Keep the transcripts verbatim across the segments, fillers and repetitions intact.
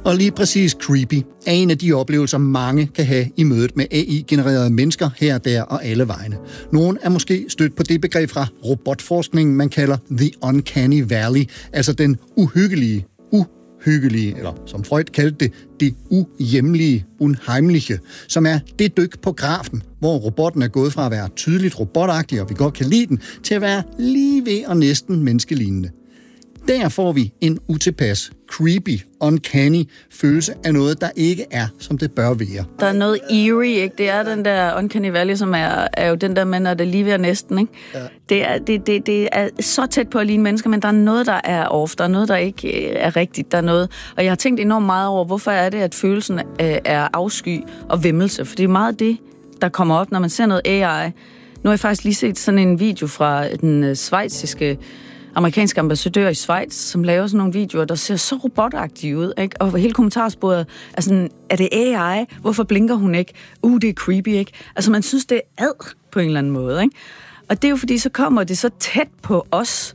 Og lige præcis creepy er en af de oplevelser, mange kan have i mødet med A I-genererede mennesker her, der og alle vegne. Nogle er måske stødt på det begreb fra robotforskningen, man kalder The Uncanny Valley, altså den uhyggelige, uhyggelige, eller som Freud kaldte det, det uhjemlige, unheimliche, som er det dyk på grafen, hvor robotten er gået fra at være tydeligt robotagtig, og vi godt kan lide den, til at være lige ved og næsten menneskelignende. Der får vi en utilpas, creepy, uncanny følelse af noget, der ikke er, som det bør være. Der er noget eerie, ikke? Det er den der uncanny valley, som er, er jo den der med, når det er lige ved at næsten, ikke? Ja. Det, er, det, det, det er så tæt på at ligne mennesker, men der er noget, der er off. Der er noget, der ikke er rigtigt. Der er noget, og jeg har tænkt enormt meget over, hvorfor er det, at følelsen er afsky og væmmelse? For det er meget det, der kommer op, når man ser noget A I. Nu har jeg faktisk lige set sådan en video fra den schweiziske amerikanske ambassadør i Schweiz, som laver sådan nogle videoer, der ser så robotagtige ud, ikke? Og hele kommentarsporet er sådan, er det A I? Hvorfor blinker hun ikke? Uh, det er creepy, ikke? Altså, man synes, det er ad på en eller anden måde, ikke? Og det er jo fordi, så kommer det så tæt på os,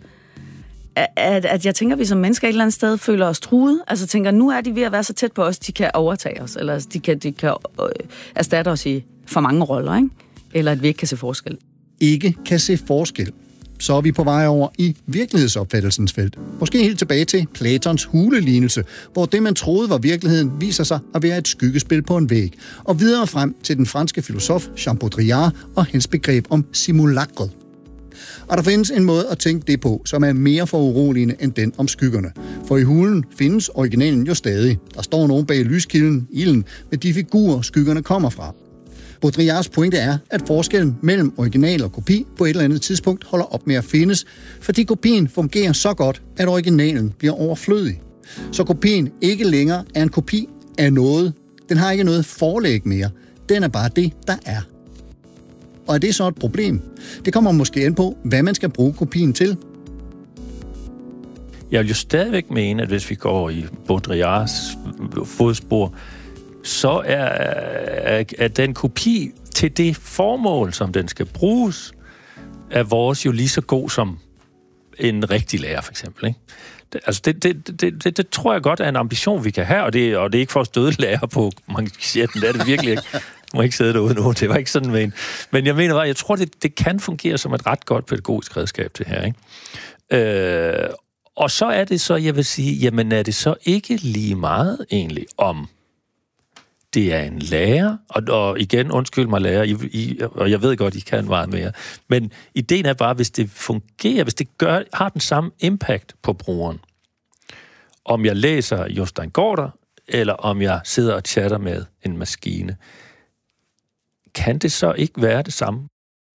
at, at jeg tænker, at vi som mennesker et eller andet sted føler os truet. Altså tænker, nu er de ved at være så tæt på os, de kan overtage os, eller de kan, de kan øh, erstatte os i for mange roller, ikke? Eller at vi ikke kan se forskel. Ikke kan se forskel. Så er vi på vej over i virkelighedsopfattelsens felt. Måske helt tilbage til Platons hulelignelse, hvor det, man troede var virkeligheden, viser sig at være et skyggespil på en væg. Og videre frem til den franske filosof Jean Baudrillard og hans begreb om simulakret. Og der findes en måde at tænke det på, som er mere foruroligende end den om skyggerne. For i hulen findes originalen jo stadig. Der står nogen bag lyskilden, ilden, med de figurer, skyggerne kommer fra. Baudrillards pointe er, at forskellen mellem original og kopi på et eller andet tidspunkt holder op med at findes, fordi kopien fungerer så godt, at originalen bliver overflødig. Så kopien ikke længere er en kopi af noget. Den har ikke noget forlæg mere. Den er bare det, der er. Og er det så et problem? Det kommer måske an på, hvad man skal bruge kopien til. Jeg vil jo stadigvæk mene, at hvis vi går i Baudrillards fodspor, så er, er, er den kopi til det formål, som den skal bruges, er vores jo lige så god som en rigtig lærer, for eksempel. Ikke? Det, altså, det, det, det, det, det tror jeg godt er en ambition, vi kan have, og det, og det er ikke for at støde lærer på manchetten, det er det virkelig ikke. Jeg må ikke sidde derude nu, det var ikke sådan men. Men jeg mener bare, jeg tror, det, det kan fungere som et ret godt pædagogisk redskab, det her. Ikke? Øh, og så er det så, jeg vil sige, jamen er det så ikke lige meget egentlig om det er en lærer, og, og igen, undskyld mig lærer, I, I, og jeg ved godt, I kan meget mere, men ideen er bare, hvis det fungerer, hvis det gør, har den samme impact på brugeren, om jeg læser Jostein Gaarder, eller om jeg sidder og chatter med en maskine, kan det så ikke være det samme?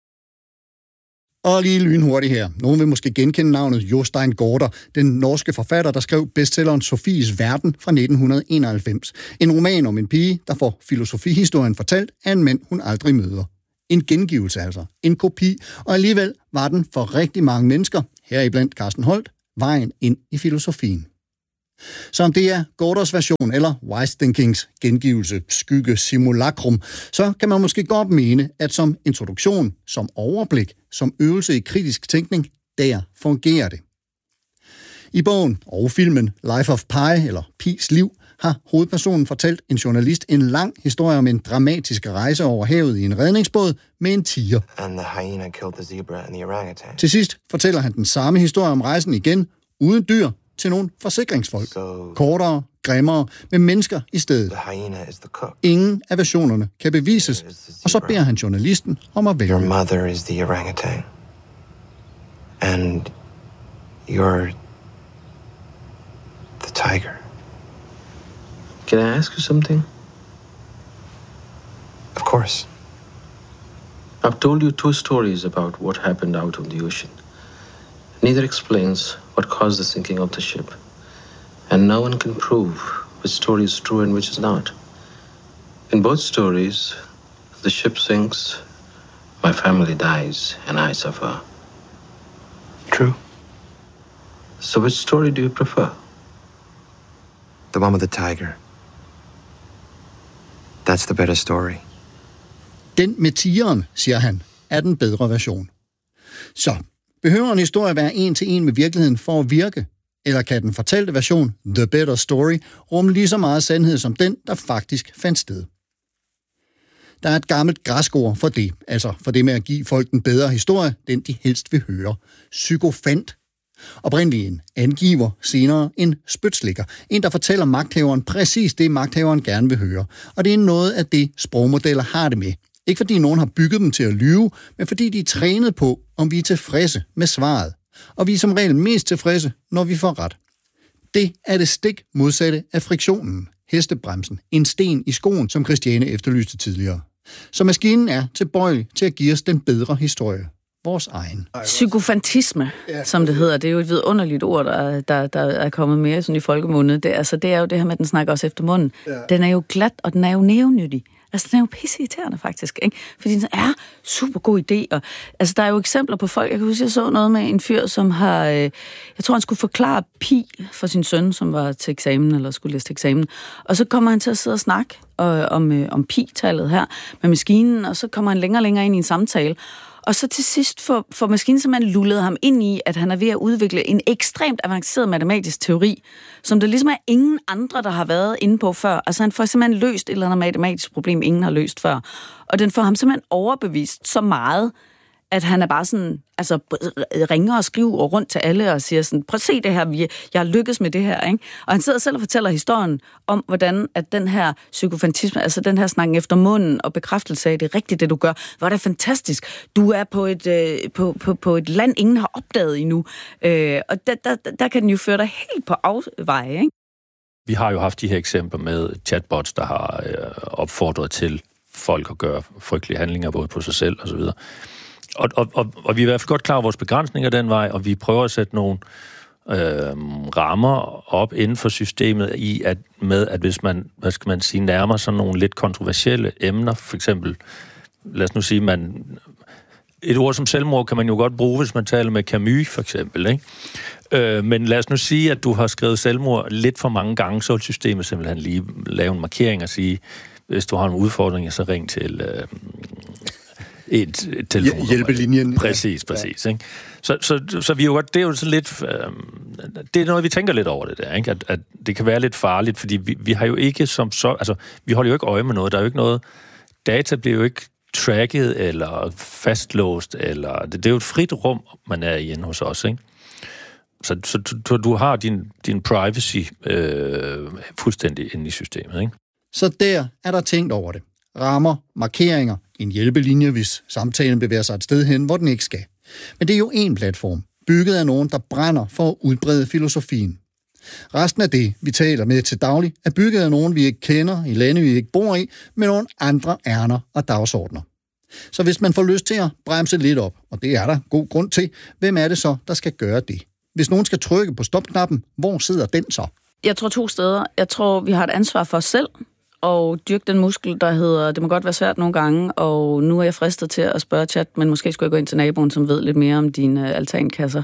Og lige lynhurtigt her. Nogen vil måske genkende navnet Jostein Gaarder, den norske forfatter, der skrev bestselleren Sofies Verden fra nitten enoghalvfems. En roman om en pige, der får filosofihistorien fortalt af en mand, hun aldrig møder. En gengivelse altså. En kopi. Og alligevel var den for rigtig mange mennesker, heriblandt Carsten Holt, vejen ind i filosofien. Så om det er Gaarders version eller Wise Thinkings gengivelse, skygge, simulakrum, så kan man måske godt mene, at som introduktion, som overblik, som øvelse i kritisk tænkning, der fungerer det. I bogen og filmen Life of Pi, eller Pi's liv, har hovedpersonen fortalt en journalist en lang historie om en dramatisk rejse over havet i en redningsbåd med en tiger. And the hyena killed the zebra and the orangutan. Til sidst fortæller han den samme historie om rejsen igen, uden dyr, til nogle forsikringsfolk. So, kortere, grimmere, med mennesker i stedet. the hyena is the cook. Ingen af versionerne kan bevises, og så beder han journalisten om at vælge. Your mother is the orangutan. And you're the tiger. Can I ask you something? Of course. I've told you two stories about what happened out on the ocean. Neither explains what caused the sinking of the ship. And no one can prove which story is true and which is not. In both stories, the ship sinks, my family dies, and I suffer. True. So which story do you prefer? The one with the tiger. That's the better story. Den med tigeren, siger han, er den bedre version. Så behøver en historie være en til en med virkeligheden for at virke? Eller kan den fortalte version, The Better Story, rumme lige så meget sandhed som den, der faktisk fandt sted? Der er et gammelt græsk ord for det, altså for det med at give folk en bedre historie, den de helst vil høre. Psykofant. Oprindeligt en angiver, senere en spytslikker. En, der fortæller magthaveren præcis det, magthaveren gerne vil høre. Og det er noget af det, sprogmodeller har det med. Ikke fordi nogen har bygget dem til at lyve, men fordi de er trænet på, om vi er tilfredse med svaret. Og vi er som regel mest tilfredse, når vi får ret. Det er det stik modsatte af friktionen. Hestebremsen. En sten i skoen, som Christiane efterlyste tidligere. Så maskinen er tilbøjelig til at give os den bedre historie. Vores egen. Psykofantisme, som det hedder, det er jo et vidunderligt ord, der, der, der er kommet mere sådan i folkemunde. Det, altså, det er jo det her med, at den snakker også efter munden. Ja. Den er jo glat, og den er jo nævnyttig. Altså, den er jo pisseirriterende faktisk, ikke? Fordi den er super god idé. Og, altså, der er jo eksempler på folk. Jeg kan huske, jeg så noget med en fyr, som har... Øh, jeg tror, han skulle forklare pi for sin søn, som var til eksamen, eller skulle læse til eksamen. Og så kommer han til at sidde og snakke øh, om, øh, om pi-tallet her med maskinen, og så kommer han længere og længere ind i en samtale. Og så til sidst får, får maskinen simpelthen lullet ham ind i, at han er ved at udvikle en ekstremt avanceret matematisk teori, som der ligesom er ingen andre, der har været inde på før. Altså han får simpelthen løst et eller andet matematisk problem, ingen har løst før. Og den får ham simpelthen overbevist så meget, at han er bare sådan, altså ringer og skriver rundt til alle og siger sådan, prøv at se det her, jeg har lykkes med det her, ikke? Og han sidder selv og fortæller historien om, hvordan at den her psykofantisme, altså den her snakken efter munden og bekræftelse af, det er rigtigt, det du gør, hvor det er fantastisk. Du er på et, øh, på, på, på et land, ingen har opdaget endnu. Øh, og der, der, der kan den jo føre dig helt på afveje, ikke? Vi har jo haft de her eksempler med chatbots, der har øh, opfordret til folk at gøre frygtelige handlinger, både på sig selv og så videre. Og, og, og, og vi er i hvert fald godt klar over vores begrænsninger den vej, og vi prøver at sætte nogle øh, rammer op inden for systemet i, at med, at hvis man, hvad skal man sige, nærmer sig nogle lidt kontroversielle emner, for eksempel, lad os nu sige, man, et ord som selvmord kan man jo godt bruge, hvis man taler med Camus, for eksempel, ikke? Øh, men lad os nu sige, at du har skrevet selvmord lidt for mange gange, så vil systemet simpelthen lige lave en markering og sige, hvis du har en udfordring, så ring til... Øh, et, et telefonnummer. Hjælpelinjen. Præcis, præcis. Ja. Ikke? Så, så, så vi jo godt, det er jo sådan lidt, øh, det er noget, vi tænker lidt over det der, ikke? At, at det kan være lidt farligt, fordi vi, vi har jo ikke som så, altså, vi holder jo ikke øje med noget, der er jo ikke noget, data bliver jo ikke tracket eller fastlåst, eller, det, det er jo et frit rum, man er i hos os, ikke? Så, så du, du har din, din privacy øh, fuldstændig inde i systemet, ikke? Så der er der tænkt over det. Rammer, markeringer, en hjælpelinje, hvis samtalen bevæger sig et sted hen, hvor den ikke skal. Men det er jo en platform, bygget af nogen, der brænder for at udbrede filosofien. Resten af det, vi taler med til daglig, er bygget af nogen, vi ikke kender, i lande, vi ikke bor i, med nogle andre ærner og dagsordner. Så hvis man får lyst til at bremse lidt op, og det er der god grund til, hvem er det så, der skal gøre det? Hvis nogen skal trykke på stopknappen, hvor sidder den så? Jeg tror to steder. Jeg tror, vi har et ansvar for os selv, og dyrke den muskel, der hedder, det må godt være svært nogle gange, og nu er jeg fristet til at spørge chat, men måske skulle jeg gå ind til naboen, som ved lidt mere om dine altankasser,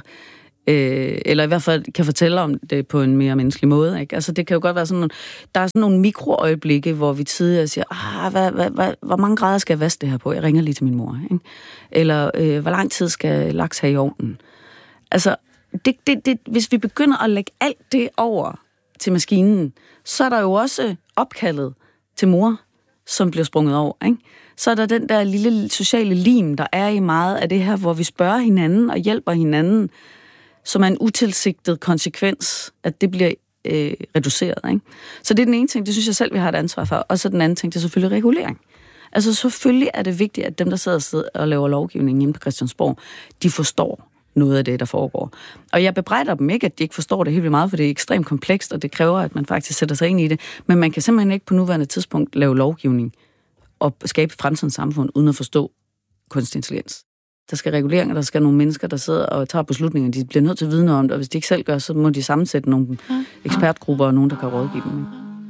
øh, eller i hvert fald kan fortælle om det på en mere menneskelig måde, ikke? Altså det kan jo godt være sådan nogle, der er sådan nogle mikroøjeblikke, hvor vi tidligere siger, ah, hvad, hvad, hvad, hvor mange grader skal jeg vaske det her på? Jeg ringer lige til min mor, ikke? Eller øh, hvor lang tid skal laks have i ovnen? Altså, det, det, det, hvis vi begynder at lægge alt det over til maskinen, så er der jo også opkaldet til mor, som bliver sprunget over, ikke? Så er der den der lille sociale lim, der er i meget af det her, hvor vi spørger hinanden og hjælper hinanden, som er en utilsigtet konsekvens, at det bliver øh, reduceret, ikke? Så det er den ene ting, det synes jeg selv, vi har et ansvar for. Og så den anden ting, det er selvfølgelig regulering. Altså selvfølgelig er det vigtigt, at dem, der sidder og laver lovgivning inde på Christiansborg, de forstår noget af det, der foregår. Og jeg bebrejder dem ikke, at de ikke forstår det helt vildt meget, for det er ekstremt komplekst, og det kræver, at man faktisk sætter sig ind i det. Men man kan simpelthen ikke på nuværende tidspunkt lave lovgivning og skabe fremtidens samfund, uden at forstå kunstig intelligens. Der skal reguleringer, der skal nogle mennesker, der sidder og tager beslutninger. De bliver nødt til at vide noget om det, og hvis de ikke selv gør, så må de sammensætte nogle ekspertgrupper og nogen, der kan rådgive dem.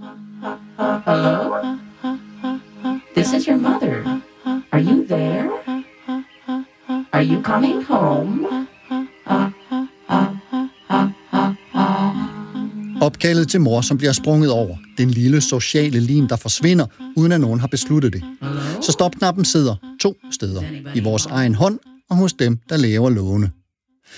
Hello? This is your mother. Are you there? Are you coming home? Opkaldet til mor, som bliver sprunget over. Den lille sociale lim, der forsvinder, uden at nogen har besluttet det. Så stopknappen sidder to steder. I vores egen hånd og hos dem, der laver lovene.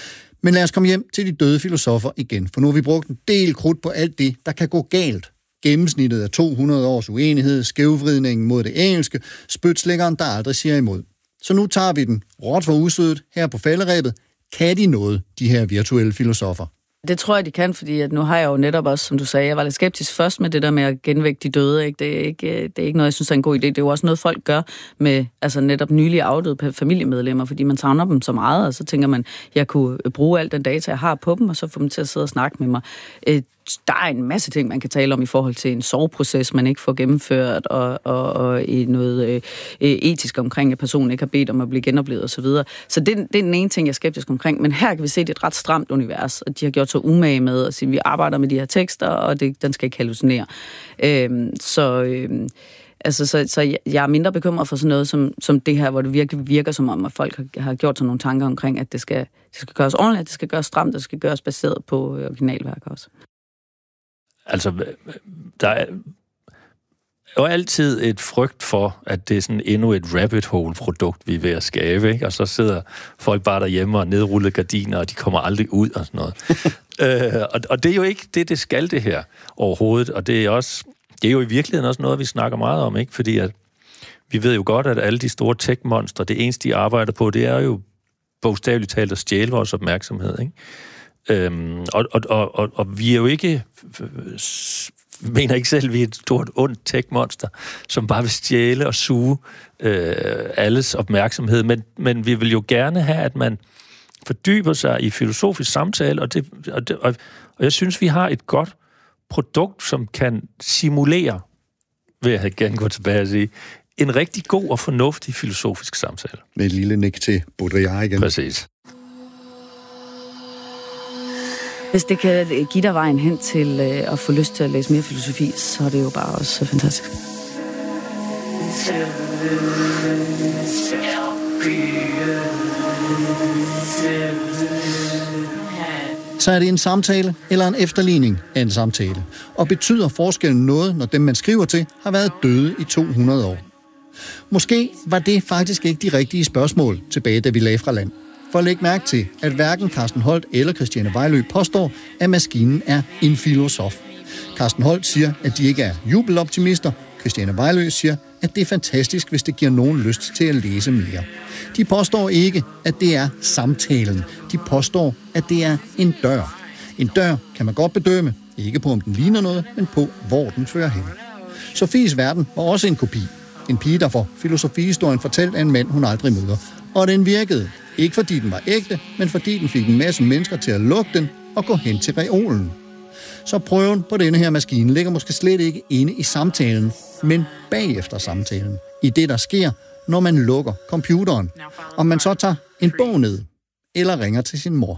Men lad os komme hjem til de døde filosofer igen, for nu har vi brugt en del krudt på alt det, der kan gå galt. Gennemsnittet af to hundrede års uenighed, skævvridningen mod det engelske, spytslæggeren, der aldrig siger imod. Så nu tager vi den råt for usødet her på falderebet. Kan de noget, de her virtuelle filosofer? Det tror jeg, de kan, fordi at nu har jeg jo netop også, som du sagde, jeg var lidt skeptisk først med det der med at genvække de døde. Ikke? Det, er ikke, det er ikke noget, jeg synes er en god idé. Det er jo også noget, folk gør med altså netop nylig afdøde familiemedlemmer, fordi man savner dem så meget, og så tænker man, jeg kunne bruge al den data, jeg har på dem, og så få dem til at sidde og snakke med mig. Der er en masse ting, man kan tale om i forhold til en soveproces, man ikke får gennemført, og, og, og i noget øh, etisk omkring, at personen ikke har bedt om at blive genoplevet osv. Så, så det, det er den ene ting, jeg er skeptisk omkring. Men her kan vi se, at det er et ret stramt univers, og de har gjort så umage med at sige, at vi arbejder med de her tekster, og det, den skal ikke hallucinere. Øhm, så... Øhm, Altså, så, så jeg er mindre bekymret for sådan noget som, som det her, hvor det virkelig virker som om, at folk har, har gjort sig nogle tanker omkring, at det skal, det skal gøres ordentligt, at det skal gøres stramt, det skal gøres baseret på originalværk også. Altså, der er jo altid et frygt for, at det er sådan endnu et rabbit hole-produkt, vi er ved at skabe, ikke? Og så sidder folk bare derhjemme og nedruller gardiner, og de kommer aldrig ud og sådan noget. øh, og, og det er jo ikke det, det skal det her overhovedet, og det er også... Det er jo i virkeligheden også noget, vi snakker meget om, ikke? Fordi at vi ved jo godt, at alle de store tech-monstre, det eneste, de arbejder på, det er jo bogstaveligt talt at stjæle vores opmærksomhed, ikke? Øhm, og, og, og, og, og vi er jo ikke... mener ikke selv, at vi er et stort, ondt tech-monster, som bare vil stjæle og suge øh, alles opmærksomhed. Men, men vi vil jo gerne have, at man fordyber sig i filosofisk samtale, og, det, og, det, og, og jeg synes, vi har et godt produkt, som kan simulere, vil jeg gerne gå tilbage og sige, en rigtig god og fornuftig filosofisk samtale. Med et lille nik til Baudrillard igen. Præcis. Hvis det kan give dig vejen hen til øh, at få lyst til at læse mere filosofi, så er det jo bare også fantastisk. Så er det en samtale eller en efterligning af en samtale. Og betyder forskellen noget, når dem, man skriver til, har været døde i to hundrede år? Måske var det faktisk ikke de rigtige spørgsmål tilbage, da vi lagde fra land. For læg mærke til, at hverken Carsten Holdt eller Christiane Vejlø påstår, at maskinen er en filosof. Carsten Holdt siger, at de ikke er jubeloptimister. Christiane Vejlø siger, at det er fantastisk, hvis det giver nogen lyst til at læse mere. De påstår ikke, at det er samtalen. De påstår, at det er en dør. En dør kan man godt bedømme, ikke på om den ligner noget, men på hvor den fører hen. Sofies verden var også en kopi. En pige, der får filosofihistorien fortalt af en mand, hun aldrig møder. Og den virkede. Ikke fordi den var ægte, men fordi den fik en masse mennesker til at lukke den og gå hen til reolen. Så prøven på denne her maskine ligger måske slet ikke inde i samtalen, men bagefter samtalen. I det, der sker, når man lukker computeren. Om man så tager en bog ned, eller ringer til sin mor.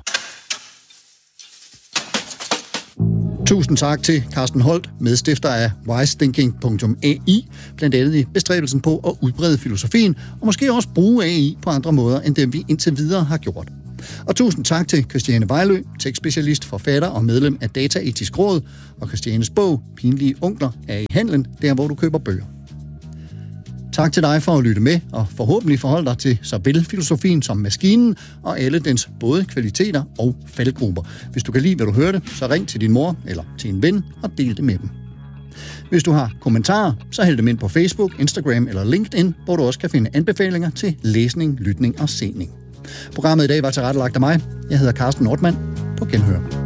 Tusind tak til Carsten Holdt, medstifter af wise thinking punktum a i, blandt andet i bestræbelsen på at udbrede filosofien, og måske også bruge A I på andre måder, end dem vi indtil videre har gjort. Og tusind tak til Christiane Vejlø, tekstspecialist, forfatter og medlem af Dataetisk Råd, og Christianes bog, Pinlige Onkler, er i handlen, der hvor du køber bøger. Tak til dig for at lytte med, og forhåbentlig forholde dig til såvel filosofien som maskinen, og alle dens både kvaliteter og faldgrupper. Hvis du kan lide, hvad du hørte, så ring til din mor eller til en ven og del det med dem. Hvis du har kommentarer, så hæld dem ind på Facebook, Instagram eller LinkedIn, hvor du også kan finde anbefalinger til læsning, lytning og sening. Programmet i dag var tilrettelagt af mig. Jeg hedder Carsten Nordmann. På genhør.